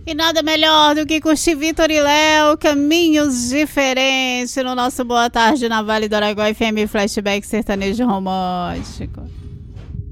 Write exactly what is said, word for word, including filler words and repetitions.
E nada melhor do que curtir Vitor e Léo, caminhos diferentes no nosso Boa Tarde na Vale do Araguaia F M Flashback Sertanejo Romântico.